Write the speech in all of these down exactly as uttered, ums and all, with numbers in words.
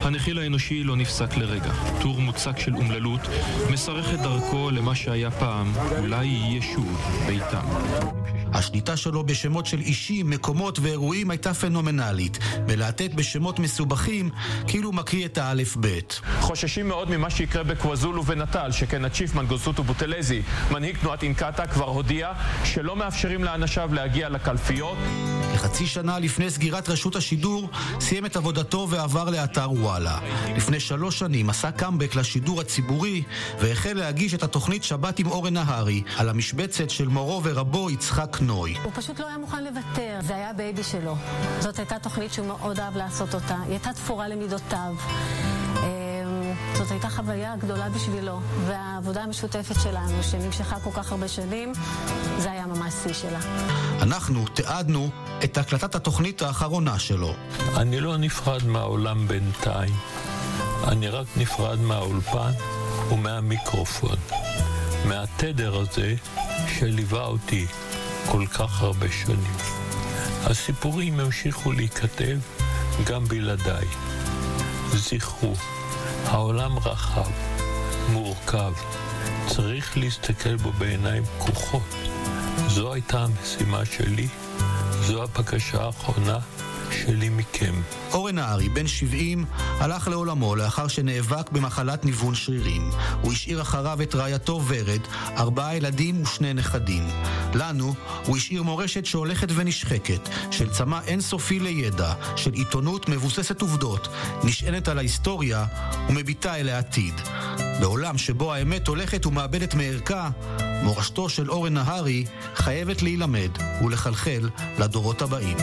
הנחיל האנושי לא נפסק לרגע. טור מוצק של אומללות מסרך את דרכו למה שהיה פעם, אולי יהיה שוב ביתם. השליטה שלו בשמות של אישים, מקומות ואירועים הייתה פנומנלית, ולעטט בשמות מסובכים כאילו מקריא את האלף בית. חוששים מאוד ממה שיקרה בקווזולו ונטל, שכן הצ'יף מנגוסוטו בוטלזי, מנהיג תנועת אינקאטה, כבר הודיע שלא מאפשרים לאנשיו להגיע לקלפיות. כחצי שנה לפני סגירת רשות השידור סיים את עבודתו ועבר לאתר וואלה. לפני שלוש שנים עשה קאמבק לשידור הציבורי והחל להגיש את התוכנית שבת עם אורן נהרי על המשבצת של מורו ורבו יצחק נוי. הוא פשוט לא היה מוכן לוותר, זה היה בייבי שלו. זאת הייתה תוכנית שהוא מאוד אהב לעשות אותה, היא הייתה תפורה למידותיו. זאת הייתה חוויה גדולה בשבילו, והעבודה המשותפת שלנו, שנמשכה כל כך הרבה שנים, זה היה ממש שיא שלה. אנחנו תיעדנו את הקלטת התוכנית האחרונה שלו. אני לא נפרד מהעולם בינתיים, אני רק נפרד מהאולפן ומהמיקרופון, מהתדר הזה שליווה אותי כל כך הרבה שנים. הסיפורים המשיכו להיכתב גם בלעדיי. זכרו, העולם רחב, מורכב, צריך להסתכל בו בעיניים פקוחות. זו הייתה המשימה שלי, זו הבקשה האחרונה שלי מכם. אורן נהרי, בן שבעים, הלך לעולמו לאחר שנאבק במחלת ניוון שרירים. הוא השאיר אחריו את רעייתו ורד, ארבעה ילדים ושני נכדים. לנו הוא השאיר מורשת שהולכת ונשחקת, של צמא אינסופי לידע, של עיתונות מבוססת עובדות, נשענת על ההיסטוריה ומביטה אל העתיד. בעולם שבו האמת הולכת ומאבדת מערכה, מורשתו של אורן נהרי חייבת להילמד ולחלחל לדורות הבאים.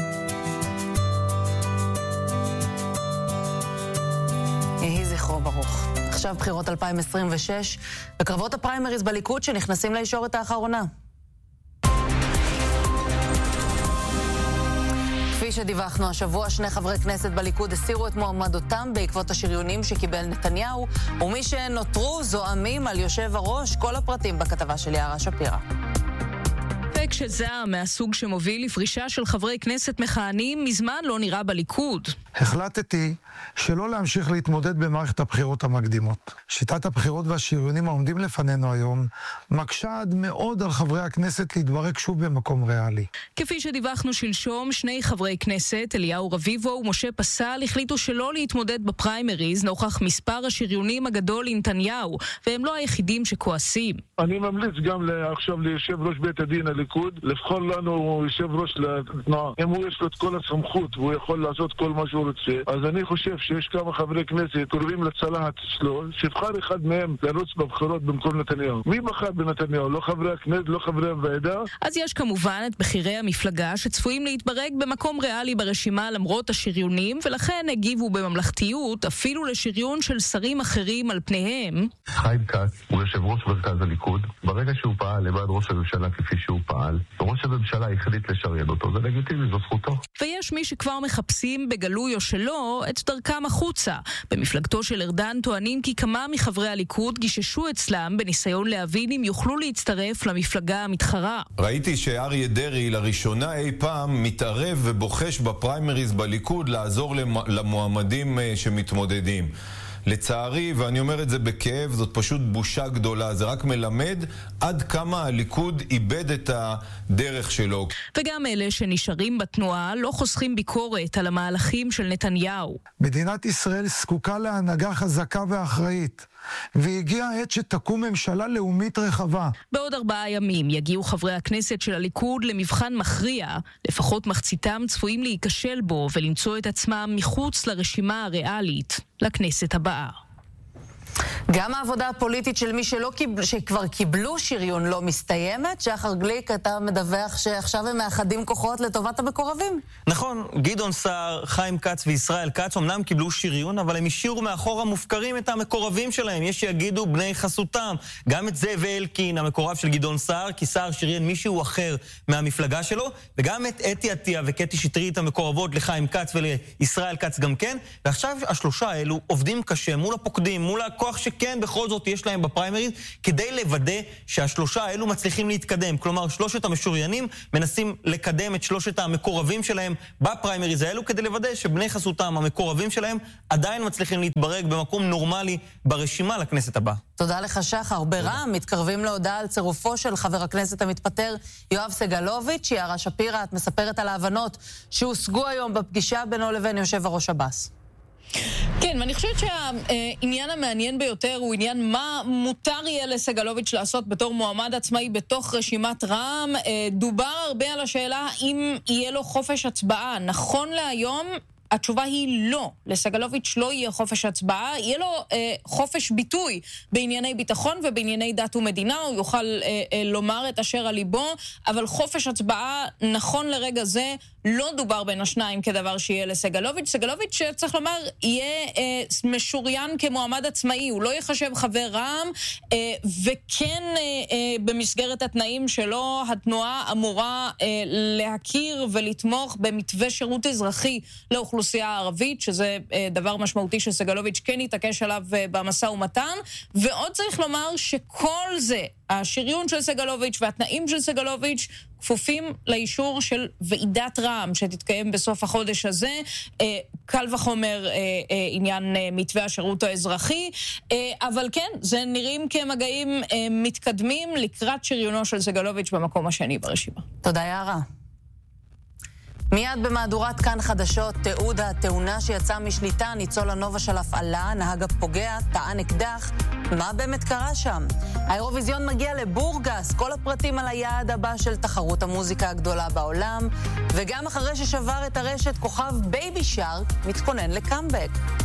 יהי זכרו ברוך. עכשיו בחירות אלפיים עשרים ושש, וקרבות הפריימריז בליכוד שנכנסים לישורת האחרונה. כפי שדיווחנו השבוע, שני חברי כנסת בליכוד הסירו את מועמדותם בעקבות השריונים שקיבל נתניהו, ומי שנותרו זועמים על יושב הראש. כל הפרטים בכתבה של יערה שפירא. של זעם מהסוג שמוביל לפרישה של חברי כנסת מכהנים מזמן לא נראה בליכוד. החלטתי שלא להמשיך להתמודד במערכת הבחירות המקדימות. שיטת הבחירות והשריונים העומדים לפנינו היום מקשה עד מאוד על חברי הכנסת להתברק שוב במקום ריאלי. כפי שדיווחנו שלשום, שני חברי כנסת, אליהו רביבו ומשה פסל, החליטו שלא להתמודד בפריימריז נוכח מספר השריונים הגדול לנתניהו, והם לא היחידים שכועסים. אני ממליץ גם עכשיו ליושב ראש בית הדין הליכוד לבחור לנו יושב ראש לתנועה. אם הוא יש לו את כל הסמכות והוא יכול לעשות כל מה שהוא רוצה, אז אני חושב שיש כמה חברי כנסת קוראים לצלחת שלו, שיבחר אחד מהם לרוץ בבחירות במקום נתניהו. מי בחר בנתניהו? לא חברי הכנסת, לא חברי הוועדה. אז יש כמובן את בחירי המפלגה שצפויים להתברג במקום ריאלי ברשימה למרות השריונים, ולכן הגיבו בממלכתיות אפילו לשריון של שרים אחרים על פניהם. חיים כץ הוא יושב ראש מרכז הליכוד. ברגע שהוא פעל לבד ראש הממשלה כפי שהוא פעל, ראש הממשלה החליט לשריין אותו, זה לגיטימי, זו זכותו. ויש מי שכבר מחפשים בגלוי או שלא את דרכם החוצה. במפלגתו של ארדן טוענים כי כמה מחברי הליכוד גיששו אצלם בניסיון להבין אם יוכלו להצטרף למפלגה המתחרה. ראיתי שאריה דרעי לראשונה אי פעם מתערב ובוחש בפריימריז בליכוד לעזור למועמדים שמתמודדים. לצערי, ואני אומר את זה בכאב, זאת פשוט בושה גדולה. זה רק מלמד עד כמה הליכוד איבד את הדרך שלו. וגם אלה שנשארים בתנועה לא חוסכים ביקורת על המהלכים של נתניהו. מדינת ישראל זקוקה להנהגה חזקה ואחראית, והגיעה העת שתקום ממשלה לאומית רחבה. בעוד ארבעה ימים יגיעו חברי הכנסת של הליכוד למבחן מכריע. לפחות מחציתם צפויים להיכשל בו ולמצוא את עצמם מחוץ לרשימה הריאלית לכנסת הבאה. גם העבודה הפוליטית של מי שלא קיבל, שכבר קיבלו שריון לא מסתיימת. שחר גליק, אתה מדווח שעכשיו הם מאחדים כוחות לטובת המקורבים. נכון, גדעון סער, חיים כץ וישראל כץ אמנם קיבלו שריון, אבל הם השאירו מאחור המופקרים את המקורבים שלהם. יש שיגידו בני חסותם. גם את זאב אלקין, המקורב של גדעון סער, כי סער שריין מישהו אחר מהמפלגה שלו, וגם את אתי עטיה וקטי שטרית המקורבות לחיים כץ ולישראל כץ גם כן. ועכשיו השלושה האלו עובדים קשה מול הפוקדים, מול הכוח ש שכן בכל זאת יש להם בפריימריז, כדי לוודא שהשלושה האלו מצליחים להתקדם. כלומר, שלושת המשוריינים מנסים לקדם את שלושת המקורבים שלהם בפריימריז האלו, כדי לוודא שבני חסותם, המקורבים שלהם, עדיין מצליחים להתברג במקום נורמלי ברשימה לכנסת הבאה. תודה לך שחר. ברע"מ מתקרבים להודעה על צירופו של חבר הכנסת המתפטר יואב סגלוביץ'. יערה שפירא, את מספרת על ההבנות שהושגו היום בפגישה בינו לבין יושב הראש עבאס. כן, ואני חושבת שהעניין המעניין ביותר הוא עניין מה מותר יהיה לסגלוביץ' לעשות בתור מועמד עצמאי בתוך רשימת רע"מ. דובר הרבה על השאלה אם יהיה לו חופש הצבעה. נכון להיום התשובה היא לא. לסגלוביץ' לא יהיה חופש הצבעה, יהיה לו אה, חופש ביטוי בענייני ביטחון ובענייני דת ומדינה, הוא יוכל אה, אה, לומר את אשר על ליבו, אבל חופש הצבעה נכון לרגע זה לא דובר בין השניים כדבר שיהיה לסגלוביץ'. סגלוביץ', צריך לומר, יהיה אה, משוריין כמועמד עצמאי, הוא לא יחשב חבר רע"מ, אה, וכן אה, אה, במסגרת התנאים שלו, התנועה אמורה אה, להכיר ולתמוך במתווה שירות אזרחי לאוכלוסייה הערבית, שזה אה, דבר משמעותי שסגלוביץ' כן יתעקש עליו אה, במשא ומתן, ועוד צריך לומר שכל זה, השריון של סגלוביץ' והתנאים של סגלוביץ' כפופים לאישור של ועידת רע"מ שתתקיים בסוף החודש הזה. קל וחומר עניין מתווה השירות האזרחי, אבל כן, זה נראים כמגעים מתקדמים לקראת שריונו של סגלוביץ' במקום השני ברשימה. תודה יערה. מיד במהדורת כאן חדשות, תיעוד התאונה שיצא משליטה, ניצול הנובה של הפעלה, נהג הפוגע, טען אקדח, מה באמת קרה שם? האירוויזיון מגיע לבורגס, כל הפרטים על היעד הבא של תחרות המוזיקה הגדולה בעולם, וגם אחרי ששבר את הרשת כוכב בייבי שרק מתכונן לקאמבק.